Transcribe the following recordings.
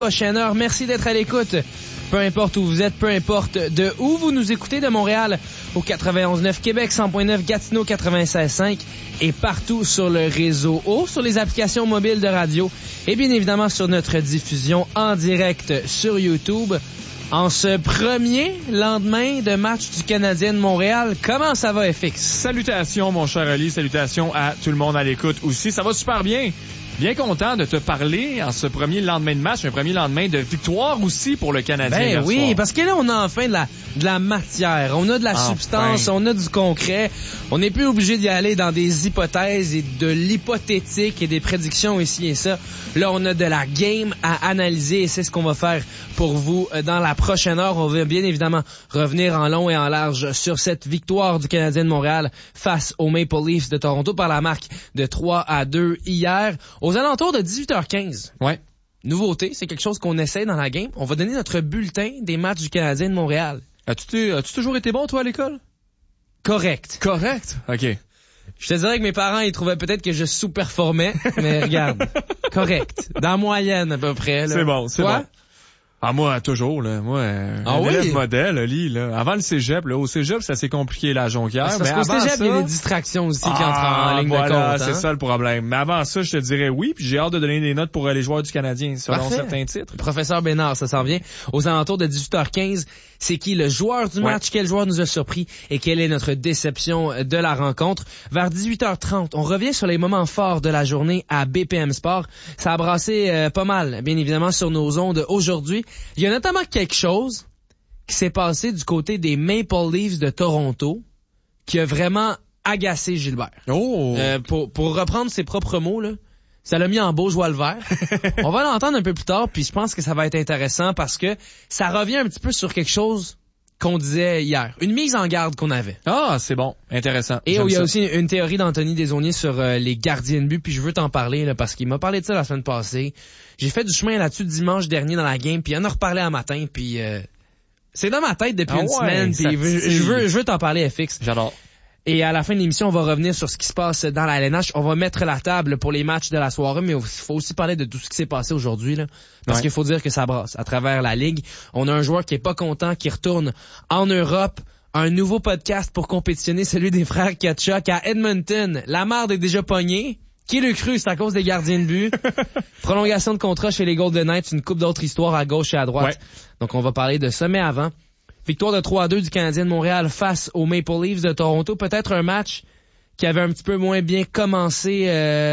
Prochaine heure. Merci d'être à l'écoute. Peu importe où vous êtes, peu importe de où vous nous écoutez, de Montréal au 91.9 Québec, 100.9 Gatineau, 96.5 et partout sur le réseau O, sur les applications mobiles de radio et bien évidemment sur notre diffusion en direct sur YouTube. En ce premier lendemain de match du Canadien de Montréal, comment ça va, FX? Salutations, mon cher Ali. Salutations à tout le monde à l'écoute aussi. Ça va super bien. Bien content de te parler en ce premier lendemain de match, un premier lendemain de victoire aussi pour le Canadien. Ben oui, soir. parce que là, on a enfin de la matière, on a de la substance, on a du concret. On n'est plus obligé d'y aller dans des hypothèses et de l'hypothétique et des prédictions ici et ça. Là, on a de la game à analyser et c'est ce qu'on va faire pour vous dans la prochaine heure. On va bien évidemment revenir en long et en large sur cette victoire du Canadien de Montréal face aux Maple Leafs de Toronto par la marque de 3-2 hier. Aux alentours de 18h15. Ouais. Nouveauté, c'est quelque chose qu'on essaie dans la game. On va donner notre bulletin des matchs du Canadien de Montréal. As-tu toujours été bon, toi, à l'école? Correct. Correct? OK. Je te dirais que mes parents, ils trouvaient peut-être que je sous-performais, mais regarde. Correct. Dans la moyenne, à peu près, là. C'est bon, c'est Toi? bon. Ah, moi, toujours, là. Moi, un élève modèle, Ali, là. Avant le cégep, là. Au cégep, ça s'est compliqué, la jonquière. Parce qu'au cégep, il y a des distractions aussi qui entrent en ligne de compte. Voilà, c'est ça le problème. Mais avant ça, je te dirais oui, puis j'ai hâte de donner des notes pour les joueurs du Canadien, selon certains titres. Professeur Bénard, ça s'en vient. Aux alentours de 18h15, c'est qui le joueur du match, quel joueur nous a surpris et quelle est notre déception de la rencontre. Vers 18h30, on revient sur les moments forts de la journée à BPM Sport. Ça a brassé pas mal, bien évidemment, sur nos ondes aujourd'hui. Il y a notamment quelque chose qui s'est passé du côté des Maple Leafs de Toronto qui a vraiment agacé Gilbert. Oh! Pour reprendre ses propres mots, là, ça l'a mis en beau joie le vert. On va l'entendre un peu plus tard, puis je pense que ça va être intéressant parce que ça revient un petit peu sur quelque chose qu'on disait hier. Une mise en garde qu'on avait. Ah, c'est bon. Intéressant. Et il y a aussi une théorie d'Anthony Desaulniers sur les gardiens de but, puis je veux t'en parler là, parce qu'il m'a parlé de ça la semaine passée. J'ai fait du chemin là-dessus dimanche dernier dans la game, puis il en a reparlé un matin, puis c'est dans ma tête depuis une semaine, puis je veux t'en parler, FX. J'adore. Et à la fin de l'émission, on va revenir sur ce qui se passe dans la LNH. On va mettre la table pour les matchs de la soirée, mais il faut aussi parler de tout ce qui s'est passé aujourd'hui, là. Parce qu'il faut dire que ça brasse à travers la ligue. On a un joueur qui est pas content, qui retourne en Europe. Un nouveau podcast pour compétitionner, celui des frères Kachuk à Edmonton. La marde est déjà pognée. Qui le cru, c'est à cause des gardiens de but. Prolongation de contrat chez les Golden Knights, une coupe d'autres histoires à gauche et à droite. Ouais. Donc on va parler de ça, mais avant... Victoire de 3-2 du Canadien de Montréal face aux Maple Leafs de Toronto. Peut-être un match qui avait un petit peu moins bien commencé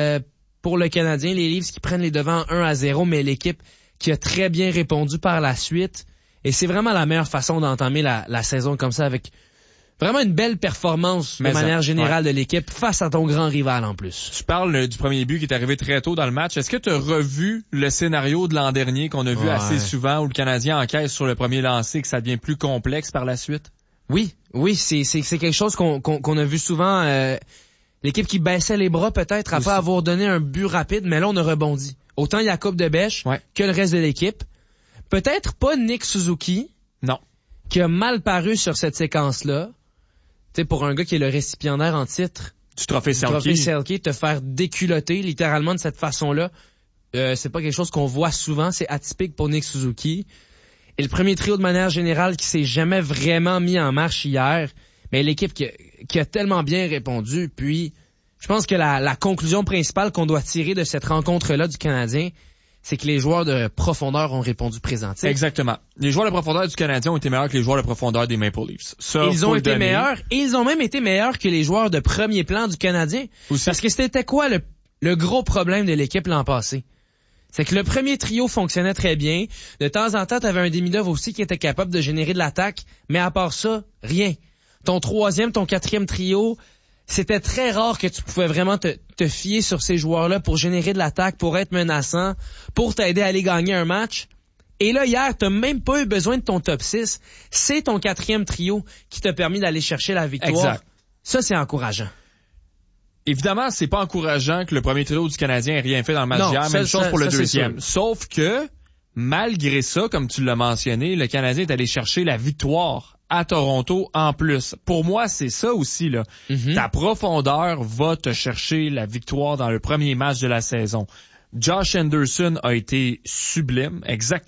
pour le Canadien. Les Leafs qui prennent les devants 1-0, mais l'équipe qui a très bien répondu par la suite. Et c'est vraiment la meilleure façon d'entamer la saison comme ça, avec vraiment une belle performance de manière générale de l'équipe face à ton grand rival en plus. Tu parles du premier but qui est arrivé très tôt dans le match. Est-ce que tu as revu le scénario de l'an dernier qu'on a vu assez souvent où le Canadien encaisse sur le premier lancer et que ça devient plus complexe par la suite? Oui, c'est quelque chose qu'on a vu souvent. L'équipe qui baissait les bras peut-être après avoir donné un but rapide, mais là on a rebondi. Autant Jacob Debèche que le reste de l'équipe. Peut-être pas Nick Suzuki. Non. Qui a mal paru sur cette séquence-là. Tu sais, pour un gars qui est le récipiendaire en titre du trophée Selke, te faire déculotter littéralement de cette façon-là, c'est pas quelque chose qu'on voit souvent, c'est atypique pour Nick Suzuki. Et le premier trio de manière générale qui s'est jamais vraiment mis en marche hier, mais l'équipe qui a tellement bien répondu, puis je pense que la conclusion principale qu'on doit tirer de cette rencontre-là du Canadien, c'est que les joueurs de profondeur ont répondu présent. Exactement. Les joueurs de profondeur du Canadien ont été meilleurs que les joueurs de profondeur des Maple Leafs. Ça, ils ont été meilleurs, et ils ont même été meilleurs que les joueurs de premier plan du Canadien. Aussi. Parce que c'était quoi le gros problème de l'équipe l'an passé? C'est que le premier trio fonctionnait très bien. De temps en temps, t'avais un Demidov aussi qui était capable de générer de l'attaque, mais à part ça, rien. Ton troisième, ton quatrième trio, c'était très rare que tu pouvais vraiment te fier sur ces joueurs-là pour générer de l'attaque, pour être menaçant, pour t'aider à aller gagner un match. Et là, hier, t'as même pas eu besoin de ton top 6. C'est ton quatrième trio qui t'a permis d'aller chercher la victoire. Exact. Ça, c'est encourageant. Évidemment, c'est pas encourageant que le premier trio du Canadien ait rien fait dans le match d'hier. Même chose pour le deuxième. Sauf que, malgré ça, comme tu l'as mentionné, le Canadien est allé chercher la victoire à Toronto en plus. Pour moi, c'est ça aussi, là. Ta profondeur va te chercher la victoire dans le premier match de la saison. Josh Anderson a été sublime, exactement